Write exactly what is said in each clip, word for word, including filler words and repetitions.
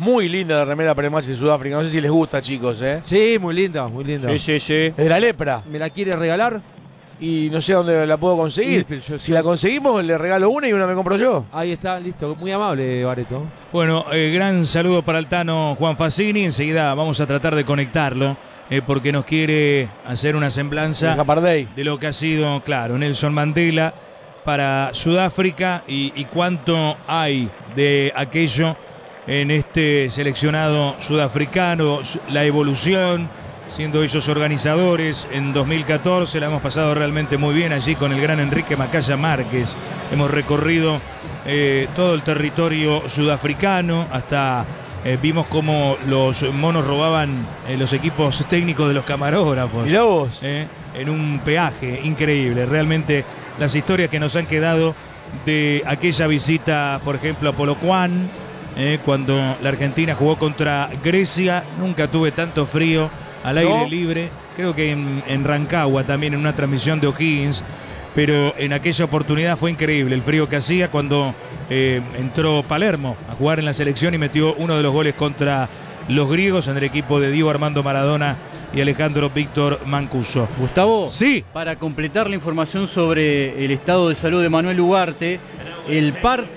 Muy linda la remera pre-match de Sudáfrica. No sé si les gusta, chicos, ¿eh? Sí, muy linda, muy linda. Sí, sí, sí. Es de la lepra. ¿Me la quiere regalar? Y no sé dónde la puedo conseguir. Sí, yo- Si la conseguimos, le regalo una y una me compro yo. Ahí está, listo. Muy amable, Bareto. Bueno, eh, gran saludo para el Tano Juan Fassini. Enseguida vamos a tratar de conectarlo eh, porque nos quiere hacer una semblanza de lo que ha sido, claro, Nelson Mandela para Sudáfrica y, y cuánto hay de aquello en este seleccionado sudafricano, la evolución, siendo ellos organizadores. En dos mil catorce la hemos pasado realmente muy bien allí con el gran Enrique Macaya Márquez. Hemos recorrido eh, todo el territorio sudafricano, hasta eh, vimos cómo los monos robaban eh, los equipos técnicos de los camarógrafos. Mirá vos. Eh, en un peaje increíble. Realmente las historias que nos han quedado de aquella visita, por ejemplo, a Polokwane, eh, cuando la Argentina jugó contra Grecia. Nunca tuve tanto frío al aire ¿No? libre, creo que en, en Rancagua también, en una transmisión de O'Higgins, pero en aquella oportunidad fue increíble el frío que hacía cuando eh, entró Palermo a jugar en la selección y metió uno de los goles contra los griegos en el equipo de Diego Armando Maradona y Alejandro Víctor Mancuso. Gustavo, sí, para completar la información sobre el estado de salud de Manuel Ugarte, el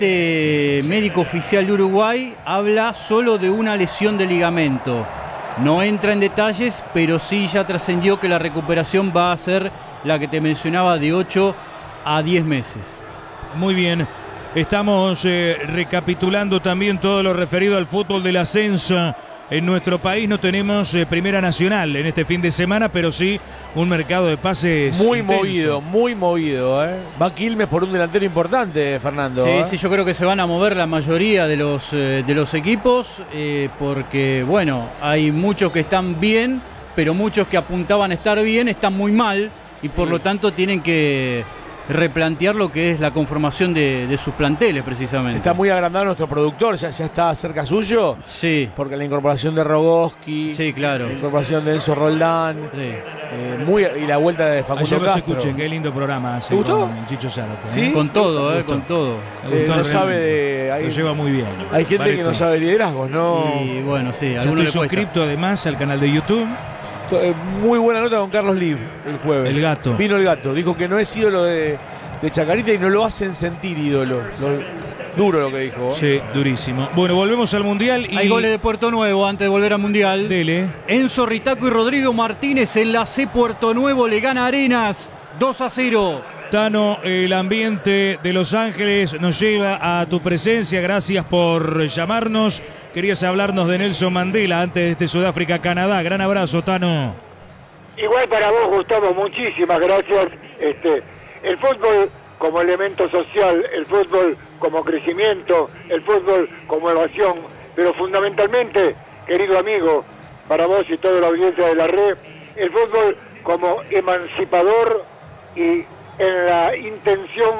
parte médico oficial de Uruguay habla solo de una lesión de ligamento. No entra en detalles, pero sí ya trascendió que la recuperación va a ser la que te mencionaba, de ocho a diez meses. Muy bien. Estamos eh, recapitulando también todo lo referido al fútbol del ascenso. En nuestro país no tenemos eh, Primera Nacional en este fin de semana, pero sí un mercado de pases Muy intenso. movido, muy movido, ¿eh? Va Quilmes por un delantero importante, Fernando. Sí, ¿eh? sí, yo creo que se van a mover la mayoría de los, eh, de los equipos, eh, porque, bueno, hay muchos que están bien, pero muchos que apuntaban a estar bien están muy mal, y por Sí. lo tanto tienen que replantear lo que es la conformación de, de sus planteles, precisamente. Está muy agrandado nuestro productor, ya, ya está cerca suyo. Sí. Porque la incorporación de Rogoski, sí, claro. la incorporación de Enzo Roldán, Sí. eh, muy, y la vuelta de Facundo Ayer los Castro. escuché, qué lindo programa hace ¿Te gustó? con Chicho Zárate. ¿eh? ¿Sí? Con todo, Me eh, gustó. con todo. Me Eh, gustó no sabe realmente. de... Hay, Lo lleva muy bien. hay gente Bareto. que no sabe de liderazgos, ¿no? Y bueno, sí, Yo alguno estoy le cuesta. suscripto además al canal de YouTube. Eh, Muy buena nota con Carlos Lib el jueves. El gato. Vino el gato. Dijo que no es ídolo de, de Chacarita y no lo hacen sentir ídolo. Lo- duro lo que dijo. ¿eh? Sí, durísimo. Bueno, volvemos al Mundial y... Hay goles de Puerto Nuevo antes de volver al Mundial. Dele. Enzo Ritaco y Rodrigo Martínez en la C Puerto Nuevo le gana a Arenas dos a cero. Tano, el ambiente de Los Ángeles nos lleva a tu presencia. Gracias por llamarnos. Querías hablarnos de Nelson Mandela antes de este Sudáfrica-Canadá. Gran abrazo, Tano. Igual para vos, Gustavo, muchísimas gracias. Este, el fútbol como elemento social, el fútbol como crecimiento, el fútbol como evasión, pero fundamentalmente, querido amigo, para vos y toda la audiencia de la red, el fútbol como emancipador y en la intención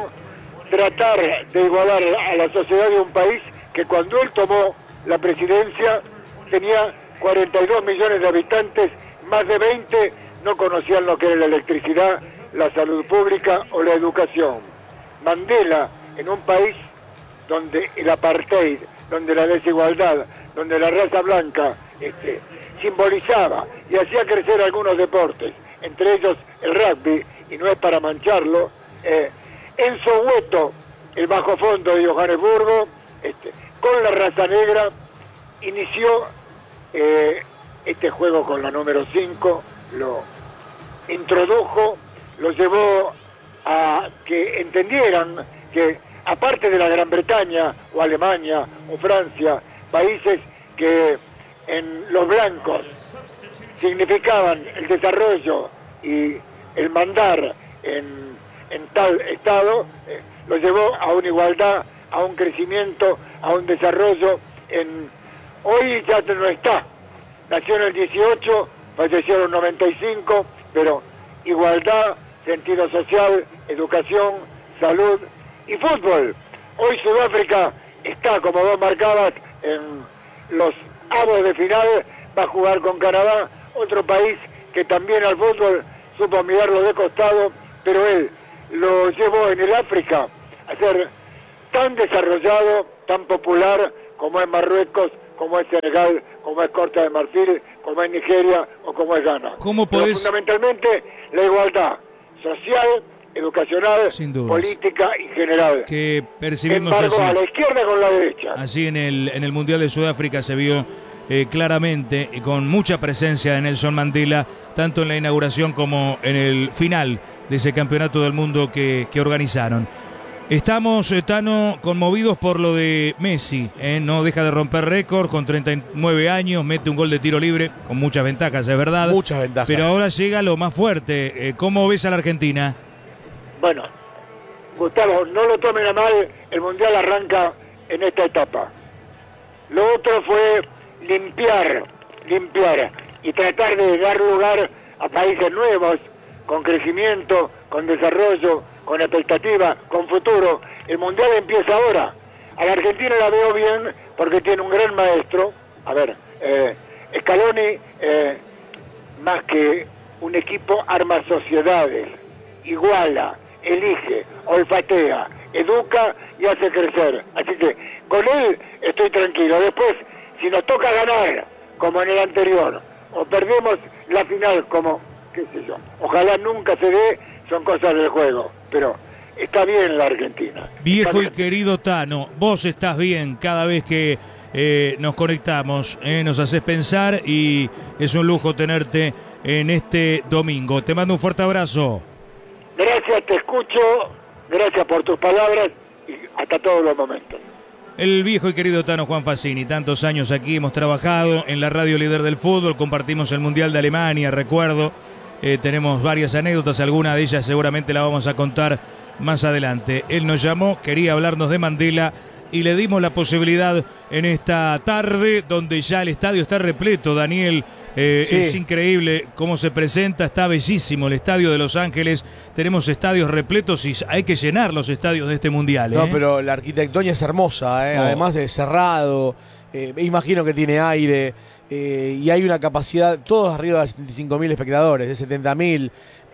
tratar de igualar a la sociedad de un país que cuando él tomó la presidencia tenía cuarenta y dos millones de habitantes, más de veinte no conocían lo que era la electricidad, la salud pública o la educación. Mandela, en un país donde el apartheid, donde la desigualdad, donde la raza blanca este, simbolizaba y hacía crecer algunos deportes, entre ellos el rugby, y no es para mancharlo, eh, en Soweto, el bajo fondo de Johannesburgo, este, con la raza negra, inició eh, este juego con la número cinco, lo introdujo, lo llevó a que entendieran que aparte de la Gran Bretaña o Alemania o Francia, países que en los blancos significaban el desarrollo y el mandar en, en tal estado, eh, lo llevó a una igualdad, a un crecimiento, a un desarrollo. En, hoy ya no está, nació en el dieciocho, falleció en el noventa y cinco, pero igualdad, sentido social, educación, salud y fútbol. Hoy Sudáfrica está, como vos marcabas, en los avos de final, va a jugar con Canadá, otro país que también al fútbol supo mirarlo de costado, pero él lo llevó en el África a ser tan desarrollado, tan popular como en Marruecos, como es Senegal, como es Costa de Marfil, como es Nigeria o como es Ghana. ¿Cómo Pero podés... fundamentalmente la igualdad social, educacional, Sin dudas. política y general. Que percibimos Embargo, así. a la izquierda con la derecha. Así en el, en el Mundial de Sudáfrica se vio eh, claramente y con mucha presencia de Nelson Mandela, tanto en la inauguración como en el final de ese campeonato del mundo que, que organizaron. Estamos, eh, Tano, conmovidos por lo de Messi, ¿eh? No deja de romper récord con treinta y nueve años, mete un gol de tiro libre, con muchas ventajas, es verdad. Muchas ventajas. Pero ahora llega lo más fuerte. Eh, ¿Cómo ves a la Argentina? Bueno, Gustavo, no lo tomen a mal, el Mundial arranca en esta etapa. Lo otro fue limpiar, limpiar y tratar de dar lugar a países nuevos, con crecimiento, con desarrollo, con expectativa, con futuro. El Mundial empieza ahora. A la Argentina la veo bien porque tiene un gran maestro. A ver, eh, Scaloni, eh, más que un equipo, arma sociedades, iguala, elige, olfatea, educa y hace crecer. Así que con él estoy tranquilo. Después, si nos toca ganar, como en el anterior, o perdemos la final, como, qué sé yo, ojalá nunca se dé, son cosas del juego, pero está bien la Argentina. Viejo y querido Tano, vos estás bien cada vez que eh, nos conectamos, eh, nos haces pensar y es un lujo tenerte en este domingo. Te mando un fuerte abrazo. Gracias, te escucho, gracias por tus palabras y hasta todos los momentos. El viejo y querido Tano Juan Fassini, tantos años aquí, hemos trabajado en la radio líder del fútbol, compartimos el Mundial de Alemania, recuerdo. Eh, tenemos varias anécdotas, alguna de ellas seguramente la vamos a contar más adelante. Él nos llamó, quería hablarnos de Mandela y le dimos la posibilidad en esta tarde donde ya el estadio está repleto, Daniel. Eh, sí. Es increíble cómo se presenta, está bellísimo el estadio de Los Ángeles. Tenemos estadios repletos y hay que llenar los estadios de este mundial. ¿eh? No, pero la arquitectónica es hermosa, ¿eh? Oh. Además de cerrado, eh, imagino que tiene aire. Eh, y hay una capacidad, todos arriba de setenta y cinco mil espectadores, de setenta mil.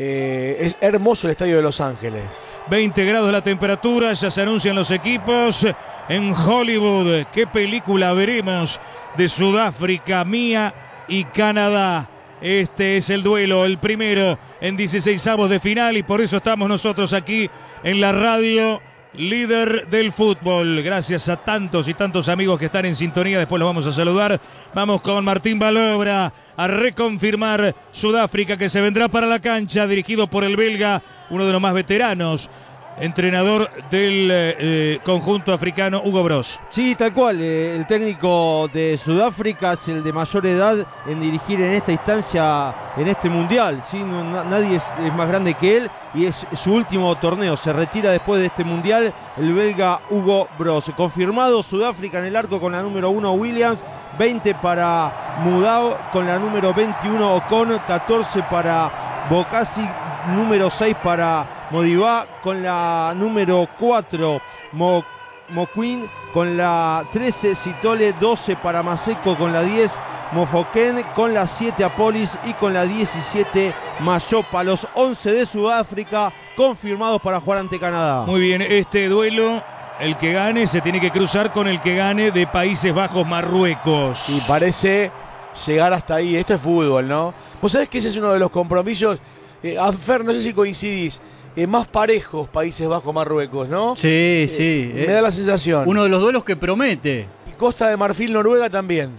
Eh, es hermoso el estadio de Los Ángeles. veinte grados la temperatura, ya se anuncian los equipos en Hollywood. ¿Qué película veremos de Sudáfrica, Mía y Canadá? Este es el duelo, el primero en dieciseisavos de final y por eso estamos nosotros aquí en la radio líder del fútbol. Gracias a tantos y tantos amigos que están en sintonía. Después los vamos a saludar. Vamos con Martín Balobra a reconfirmar Sudáfrica, que se vendrá para la cancha, dirigido por el belga, uno de los más veteranos, entrenador del eh, conjunto africano, Hugo Broos. Sí, tal cual. Eh, el técnico de Sudáfrica es el de mayor edad en dirigir en esta instancia, en este mundial. ¿Sí? No, nadie es, es más grande que él y es su último torneo. Se retira después de este mundial el belga Hugo Broos. Confirmado Sudáfrica en el arco con la número uno Williams, veinte para Mudao con la número veintiuno Ocon, catorce para Bokasi, número seis para Modibá, con la número cuatro Mo, Moquin, con la trece Sitole, doce para Maseko, con la diez Mofoken, con la siete Apolis y con la diecisiete Mayopa. Los once de Sudáfrica confirmados para jugar ante Canadá. Muy bien, este duelo, el que gane se tiene que cruzar con el que gane de Países Bajos, Marruecos. Y parece llegar hasta ahí. Esto es fútbol, ¿no? Vos sabés que ese es uno de los compromisos, eh, Fer, no sé si coincidís, eh, más parejos Países Bajos, Marruecos, ¿no? Sí, eh, sí. Me eh, da la sensación. Uno de los duelos que promete. Y Costa de Marfil, Noruega también.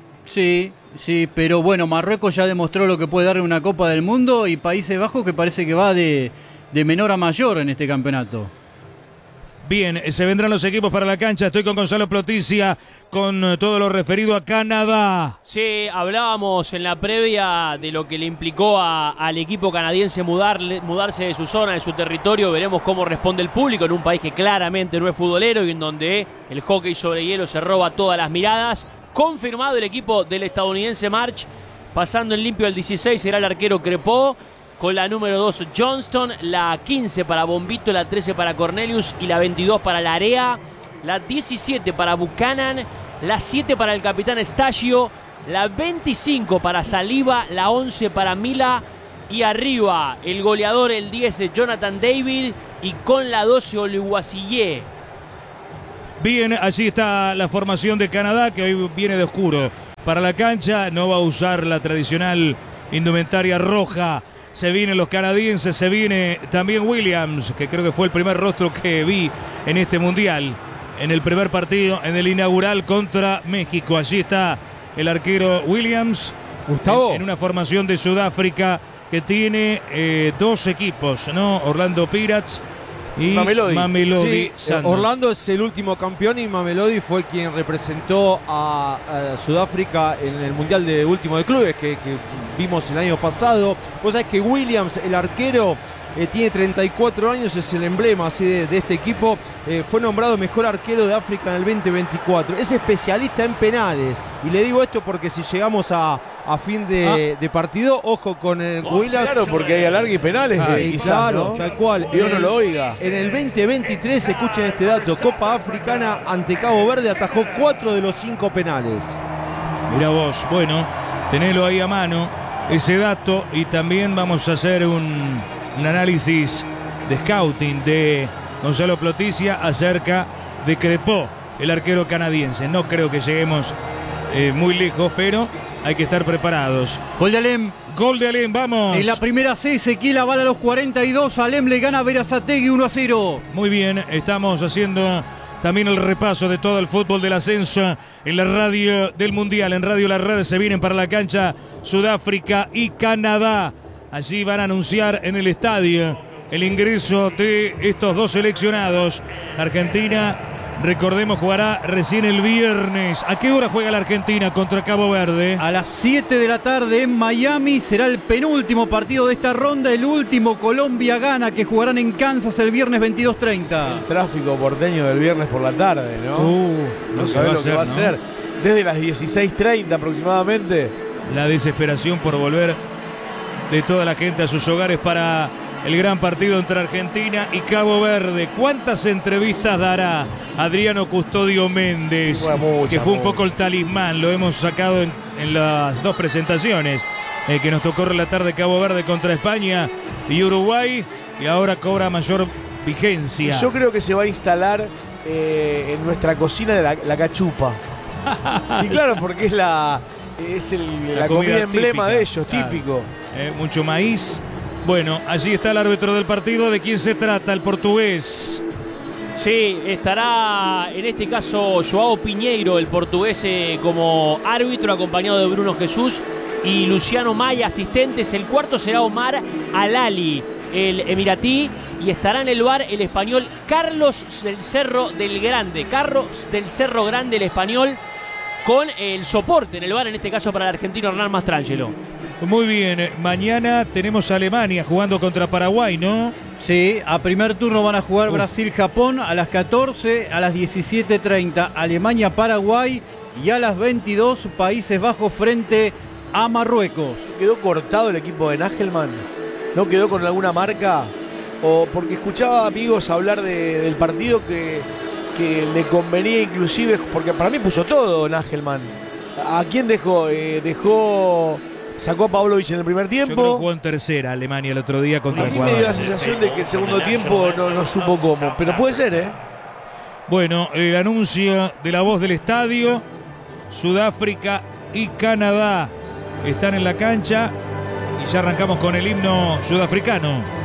Sí, sí, pero bueno, Marruecos ya demostró lo que puede dar en una Copa del Mundo y Países Bajos que parece que va de, de menor a mayor en este campeonato. Bien, se vendrán los equipos para la cancha. Estoy con Gonzalo Ploticia con todo lo referido a Canadá. Sí, hablábamos en la previa de lo que le implicó a, al equipo canadiense mudar, mudarse de su zona, de su territorio. Veremos cómo responde el público en un país que claramente no es futbolero y en donde el hockey sobre hielo se roba todas las miradas. Confirmado el equipo del estadounidense March, pasando en limpio el dieciséis será el arquero Crepó, con la número dos Johnston, la quince para Bombito, la trece para Cornelius y la veintidós para Larea, la diecisiete para Buchanan, la siete para el capitán Stagio, la veinticinco para Saliba, la once para Mila y arriba el goleador, el diez Jonathan David y con la doce Oluwaseyi. Bien, allí está la formación de Canadá, que hoy viene de oscuro para la cancha. No va a usar la tradicional indumentaria roja. Se vienen los canadienses, se viene también Williams, que creo que fue el primer rostro que vi en este mundial. En el primer partido, en el inaugural contra México. Allí está el arquero Williams. Gustavo. En, en una formación de Sudáfrica que tiene eh, dos equipos, ¿no? Orlando Pirates y Mamelodi. Mamelodi Sí, Sundowns. Orlando es el último campeón y Mamelodi fue quien representó a, a Sudáfrica en el Mundial de Último de Clubes que, que vimos el año pasado. Vos sabés que Williams, el arquero, eh, tiene treinta y cuatro años, es el emblema así de, de este equipo. Eh, fue nombrado mejor arquero de África en el veinte veinticuatro. Es especialista en penales. Y le digo esto porque si llegamos a, a fin de, ah. de partido, ojo con el oh, Williams. Claro, porque hay alargue y penales. Ah, eh, y quizás, claro, ¿no? tal cual. Dios no lo oiga. En el veinte veintitrés, escuchen este dato, Copa Africana ante Cabo Verde atajó cuatro de los cinco penales. Mira vos, bueno, tenelo ahí a mano, ese dato, y también vamos a hacer un, un análisis de scouting de Gonzalo Ploticia acerca de Crepó, el arquero canadiense. No creo que lleguemos eh, muy lejos, pero hay que estar preparados. Gol de Alem. Gol de Alem, vamos. En la primera C, Ezequiel Avala a los cuarenta y dos. Alem le gana a Berazategui uno a cero. Muy bien, estamos haciendo también el repaso de todo el fútbol del ascenso en la radio del Mundial. En Radio La Red se vienen para la cancha Sudáfrica y Canadá. Allí van a anunciar en el estadio el ingreso de estos dos seleccionados. Argentina, recordemos, jugará recién el viernes. ¿A qué hora juega la Argentina contra Cabo Verde? A las siete de la tarde en Miami. Será el penúltimo partido de esta ronda. El último Colombia-Ghana, que jugarán en Kansas el viernes veintidós treinta. El tráfico porteño del viernes por la tarde, ¿no? Uh, no sabés lo que va a ser. ¿No? Desde las dieciséis treinta aproximadamente. La desesperación por volver de toda la gente a sus hogares para el gran partido entre Argentina y Cabo Verde. ¿Cuántas entrevistas dará Adriano Custodio Méndez? Bueno, mucha, que fue un mucha. poco el talismán, lo hemos sacado en, en las dos presentaciones eh, que nos tocó relatar de Cabo Verde contra España y Uruguay, y ahora cobra mayor vigencia. Y yo creo que se va a instalar eh, en nuestra cocina la, la cachupa. Y claro, porque es la es el, la, La comida, comida emblema típica, de ellos, claro. típico. Eh, mucho maíz. Bueno, allí está el árbitro del partido. ¿De quién se trata? El portugués. Sí, estará en este caso Joao Pinheiro, el portugués, eh, como árbitro, acompañado de Bruno Jesús y Luciano Maya, asistentes. El cuarto será Omar Alali, el emiratí, y estará en el bar el español Carlos del Cerro del Grande. Carlos del Cerro Grande, el español, con el soporte en el bar, en este caso para el argentino Hernán Mastrangelo. Muy bien, mañana tenemos a Alemania jugando contra Paraguay, ¿no? Sí, a primer turno van a jugar Brasil-Japón a las catorce, a las diecisiete treinta Alemania-Paraguay y a las veintidós Países Bajos frente a Marruecos. ¿Quedó cortado el equipo de Nagelman? ¿No quedó con alguna marca? O porque escuchaba amigos hablar de, del partido que, que le convenía inclusive, porque para mí puso todo Nagelman. ¿A quién dejó? Eh, dejó... Sacó a Pavlovich en el primer tiempo. Yo creo que jugó en tercera Alemania el otro día contra A mí Ecuador. me dio la sensación de que el segundo tiempo no, no supo cómo. Pero puede ser, ¿eh? Bueno, el anuncio de la voz del estadio. Sudáfrica y Canadá están en la cancha. Y ya arrancamos con el himno sudafricano.